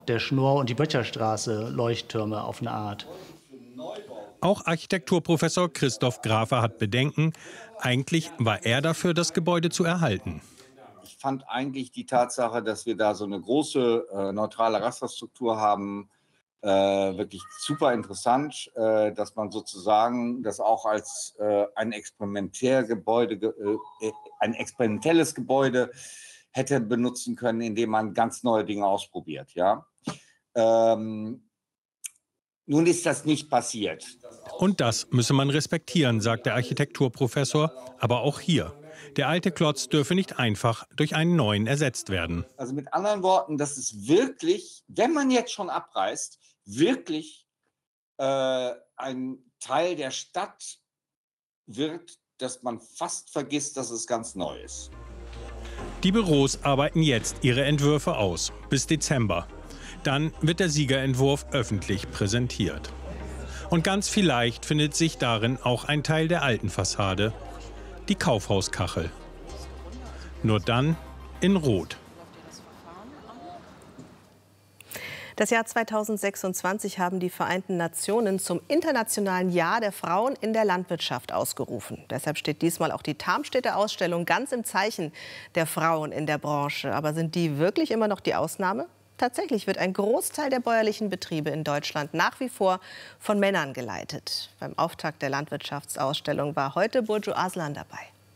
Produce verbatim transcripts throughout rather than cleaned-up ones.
Der Schnorr und die Böttcherstraße Leuchttürme auf eine Art. Auch Architekturprofessor Christoph Grafe hat Bedenken. Eigentlich war er dafür, das Gebäude zu erhalten. Ich fand eigentlich die Tatsache, dass wir da so eine große äh, neutrale Rasterstruktur haben, äh, wirklich super interessant, äh, dass man sozusagen das auch als äh, ein Experimentärgebäude, äh, ein experimentelles Gebäude hätte benutzen können, indem man ganz neue Dinge ausprobiert. Ja? Ähm, nun ist das nicht passiert. Und das müsse man respektieren, sagt der Architekturprofessor, aber auch hier. Der alte Klotz dürfe nicht einfach durch einen neuen ersetzt werden. Also mit anderen Worten, das ist wirklich, wenn man jetzt schon abreißt, wirklich äh, ein Teil der Stadt wird, dass man fast vergisst, dass es ganz neu ist. Die Büros arbeiten jetzt ihre Entwürfe aus, bis Dezember. Dann wird der Siegerentwurf öffentlich präsentiert. Und ganz vielleicht findet sich darin auch ein Teil der alten Fassade, die Kaufhauskachel. Nur dann in Rot. Das Jahr zweitausendsechsundzwanzig haben die Vereinten Nationen zum Internationalen Jahr der Frauen in der Landwirtschaft ausgerufen. Deshalb steht diesmal auch die Tarmstädter Ausstellung ganz im Zeichen der Frauen in der Branche. Aber sind die wirklich immer noch die Ausnahme? Tatsächlich wird ein Großteil der bäuerlichen Betriebe in Deutschland nach wie vor von Männern geleitet. Beim Auftakt der Landwirtschaftsausstellung war heute Burcu Aslan dabei.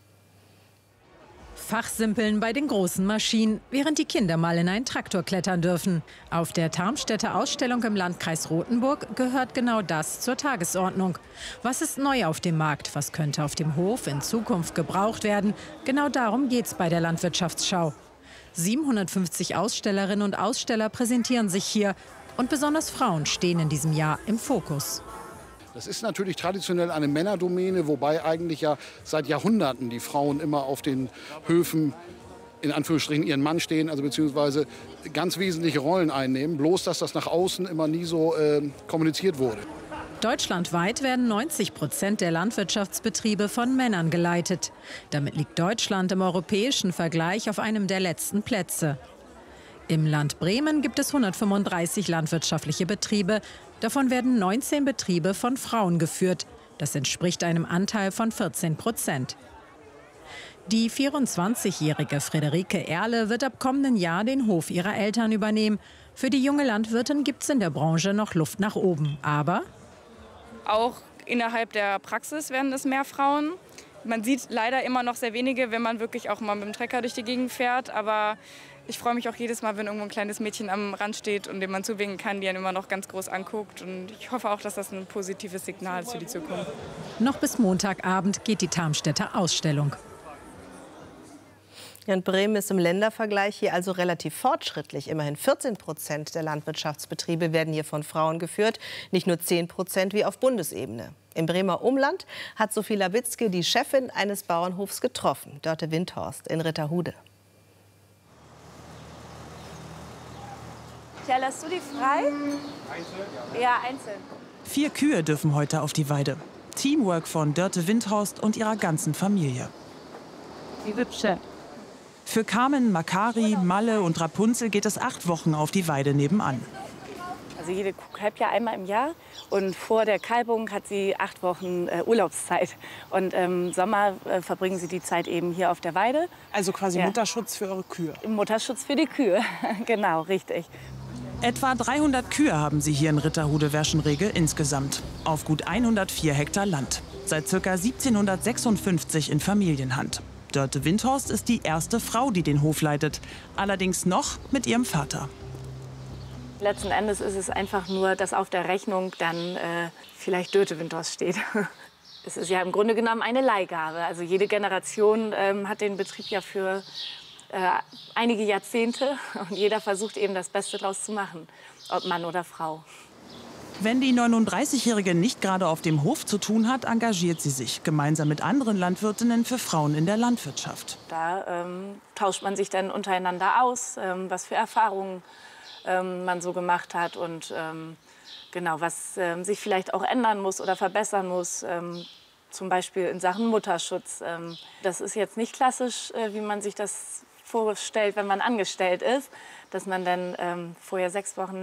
Fachsimpeln bei den großen Maschinen, während die Kinder mal in einen Traktor klettern dürfen. Auf der Tarmstädter Ausstellung im Landkreis Rothenburg gehört genau das zur Tagesordnung. Was ist neu auf dem Markt? Was könnte auf dem Hof in Zukunft gebraucht werden? Genau darum geht es bei der Landwirtschaftsschau. siebenhundertfünfzig Ausstellerinnen und Aussteller präsentieren sich hier. Und besonders Frauen stehen in diesem Jahr im Fokus. Das ist natürlich traditionell eine Männerdomäne, wobei eigentlich ja seit Jahrhunderten die Frauen immer auf den Höfen in Anführungsstrichen ihren Mann stehen, also beziehungsweise ganz wesentliche Rollen einnehmen. Bloß, dass das nach außen immer nie so äh, kommuniziert wurde. Deutschlandweit werden neunzig Prozent der Landwirtschaftsbetriebe von Männern geleitet. Damit liegt Deutschland im europäischen Vergleich auf einem der letzten Plätze. Im Land Bremen gibt es hundertfünfunddreißig landwirtschaftliche Betriebe. Davon werden neunzehn Betriebe von Frauen geführt. Das entspricht einem Anteil von vierzehn Prozent. Die vierundzwanzigjährige Friederike Erle wird ab kommenden Jahr den Hof ihrer Eltern übernehmen. Für die junge Landwirtin gibt es in der Branche noch Luft nach oben. Aber auch innerhalb der Praxis werden es mehr Frauen. Man sieht leider immer noch sehr wenige, wenn man wirklich auch mal mit dem Trecker durch die Gegend fährt. Aber ich freue mich auch jedes Mal, wenn irgendwo ein kleines Mädchen am Rand steht und dem man zuwinken kann, die einen immer noch ganz groß anguckt. Und ich hoffe auch, dass das ein positives Signal ist für die Zukunft. Noch bis Montagabend geht die Tarmstädter Ausstellung. Ja, und Bremen ist im Ländervergleich hier also relativ fortschrittlich. Immerhin vierzehn Prozent der Landwirtschaftsbetriebe werden hier von Frauen geführt, nicht nur zehn Prozent wie auf Bundesebene. Im Bremer Umland hat Sophie Lawitzke die Chefin eines Bauernhofs getroffen, Dörte Windhorst in Ritterhude. Ja, lässt du die frei? Einzeln? Ja, einzeln. Vier Kühe dürfen heute auf die Weide. Teamwork von Dörte Windhorst und ihrer ganzen Familie. Die hübsche. Für Carmen, Makari, Malle und Rapunzel geht es acht Wochen auf die Weide nebenan. Also jede Kuh kalbt ja einmal im Jahr und vor der Kalbung hat sie acht Wochen äh, Urlaubszeit. Und im Sommer äh, verbringen sie die Zeit eben hier auf der Weide. Also quasi Ja. Mutterschutz für eure Kühe. Mutterschutz für die Kühe, genau, richtig. Etwa dreihundert Kühe haben sie hier in Ritterhude-Werschenrege insgesamt. Auf gut hundertvier Hektar Land. Seit ca. siebzehnhundertsechsundfünfzig in Familienhand. Dörte Windhorst ist die erste Frau, die den Hof leitet. Allerdings noch mit ihrem Vater. Letzten Endes ist es einfach nur, dass auf der Rechnung dann äh, vielleicht Dörte Windhorst steht. Es ist ja im Grunde genommen eine Leihgabe. Also jede Generation ähm, hat den Betrieb ja für äh, einige Jahrzehnte. Und jeder versucht eben das Beste draus zu machen, ob Mann oder Frau. Wenn die neununddreißigjährige nicht gerade auf dem Hof zu tun hat, engagiert sie sich gemeinsam mit anderen Landwirtinnen für Frauen in der Landwirtschaft. Da ähm, tauscht man sich dann untereinander aus, ähm, was für Erfahrungen ähm, man so gemacht hat und ähm, genau, was ähm, sich vielleicht auch ändern muss oder verbessern muss. Ähm, zum Beispiel in Sachen Mutterschutz. Ähm, das ist jetzt nicht klassisch, äh, wie man sich das vorstellt, wenn man angestellt ist, dass man dann ähm, vorher sechs Wochen